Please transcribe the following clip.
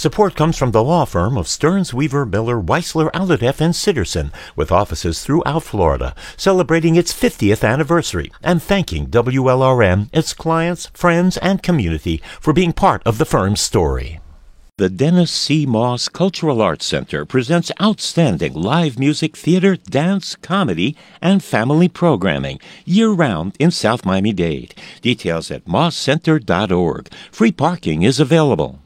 Support comes from the law firm of Stearns, Weaver, Miller, Weissler, Alhadeff, and Sitterson, with offices throughout Florida, celebrating its 50th anniversary and thanking WLRM, its clients, friends, and community for being part of the firm's story. The Dennis C. Moss Cultural Arts Center presents outstanding live music, theater, dance, comedy, and family programming year-round in South Miami-Dade. Details at mosscenter.org. Free parking is available.